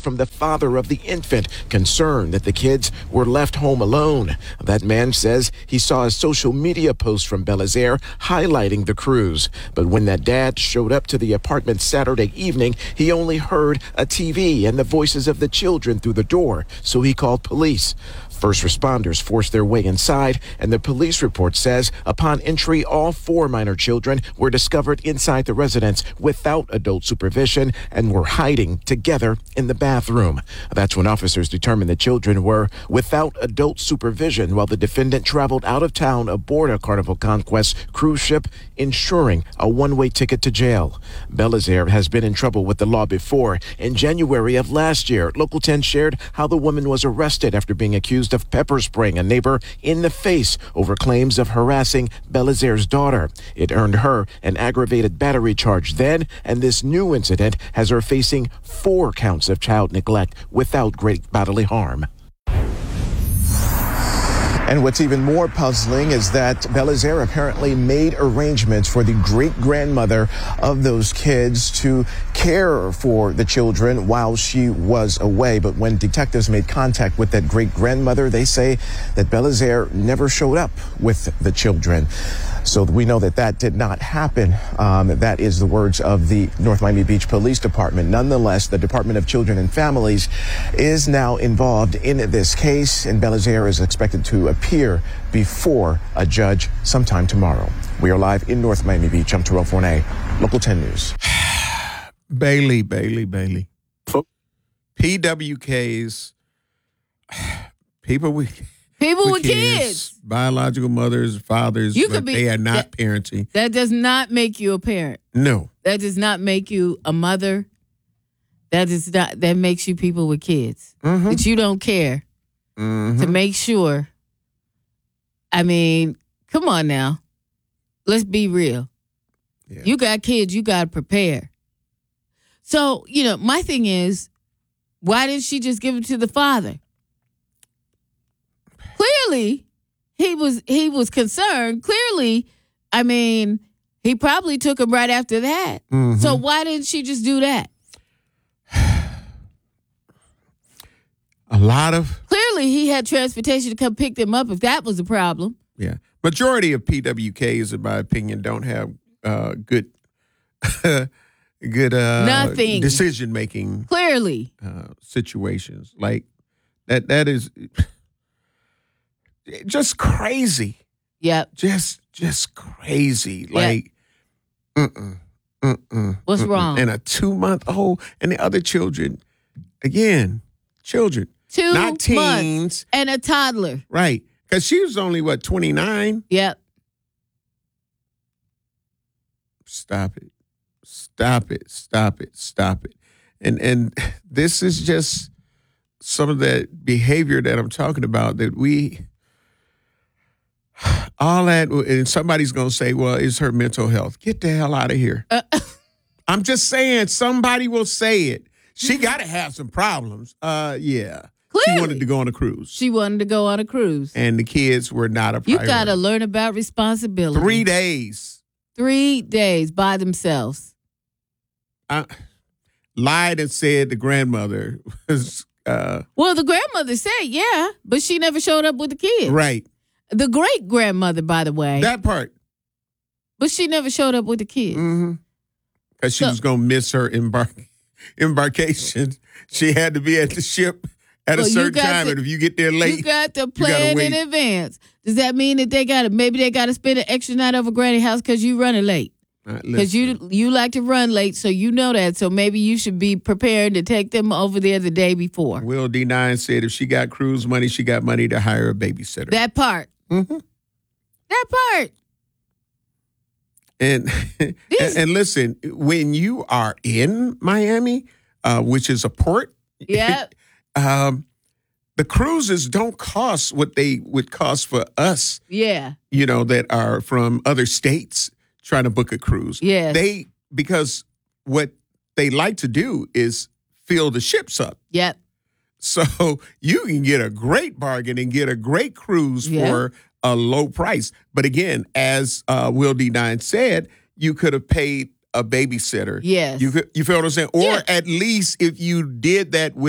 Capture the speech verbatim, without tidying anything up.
from the father of the infant, concerned that the kids were left home alone. That man says he saw a social media post from Belizaire highlighting the cruise. But when that dad showed up to the apartment Saturday evening, he only heard a T V and the voices of the children through the door, so he called police. First responders forced their way inside, and the police report says upon entry, all four minor children were discovered inside the residence without adult supervision and were hiding together in the bathroom. That's when officers determined the children were without adult supervision while the defendant traveled out of town aboard a Carnival Conquest cruise ship, ensuring a one-way ticket to jail. Belizaire has been in trouble with the law before. In January of last year, Local ten shared how the woman was arrested after being accused of pepper spraying a neighbor in the face over claims of harassing Belizaire's daughter. It earned her an aggravated battery charge then, and this new incident has her facing four counts of child neglect without great bodily harm. And what's even more puzzling is that Belizaire apparently made arrangements for the great-grandmother of those kids to care for the children while she was away. But when detectives made contact with that great-grandmother, they say that Belizaire never showed up with the children. So we know that that did not happen. Um, that is the words of the North Miami Beach Police Department. Nonetheless, the Department of Children and Families is now involved in this case, and Belizaire is expected to appear before a judge sometime tomorrow. We are live in North Miami Beach. I'm Terrell Forney, Local ten News. Bailey, Bailey, Bailey. P W Ks, people with... People with, with kids. kids. Biological mothers, fathers, You but could be, they are not that, parenting. That does not make you a parent. No. That does not make you a mother. That is not. That makes you people with kids. Mm-hmm. That you don't care Mm-hmm. to make sure. I mean, come on now. Let's be real. Yeah. You got kids. You got to prepare. So, you know, my thing is, why didn't she just give it to the father? Clearly, he was he was concerned. Clearly, I mean, he probably took him right after that. Mm-hmm. So why didn't she just do that? A lot of... Clearly, he had transportation to come pick them up if that was a problem. Yeah. Majority of P W Ks, in my opinion, don't have uh, good good uh, Nothing. decision-making Clearly. uh, situations. Like, that. that is... Just crazy. Yep. Just just crazy. Like, mm-mm, mm-mm. What's mm-mm. wrong? And a two-month-old and the other children, again, children. Two not teens. months and a toddler. Right. Because she was only, what, twenty-nine? Yep. Stop it. Stop it. Stop it. Stop it. And and this is just some of that behavior that I'm talking about that we... All that, and somebody's going to say, well, it's her mental health. Get the hell out of here. Uh, I'm just saying, somebody will say it. She got to have some problems. Uh, yeah. Clearly. She wanted to go on a cruise. She wanted to go on a cruise. And the kids were not a priority. You got to learn about responsibility. Three days. Three days by themselves. I lied and said the grandmother was... Uh, well, the grandmother said, yeah, but she never showed up with the kids. Right. The great-grandmother, by the way. That part. But she never showed up with the kids. Mm-hmm. Because she so, was going to miss her embark- embarkation. She had to be at the ship at well, a certain time, to, and if you get there late, you got to plan in advance. Does that mean that they got to, maybe they got to spend an extra night over Granny's house because you running late? Because you you like to run late, so you know that. So maybe you should be prepared to take them over there the day before. Will D nine said if she got cruise money, she got money to hire a babysitter. That part. Mm-hmm. That part. And, and and listen, when you are in Miami, uh, which is a port, yeah, um, the cruises don't cost what they would cost for us. Yeah, you know, that are from other states trying to book a cruise. Yeah, they because what they like to do is fill the ships up. Yep. So you can get a great bargain and get a great cruise yeah. for a low price. But again, as uh, Will D nine said, you could have paid a babysitter. Yes. You could, you feel what I'm saying? Or yeah. at least if you did that with